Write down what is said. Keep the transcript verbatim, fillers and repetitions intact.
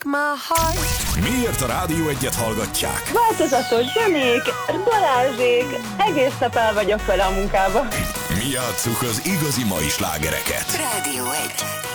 my heart. Miért a Rádió Egyet hallgatják? Változatos zenék, Balázsék, egész nap el vagyok vele a munkába. Mi játsszuk az igazi mai slágereket. Rádió egy.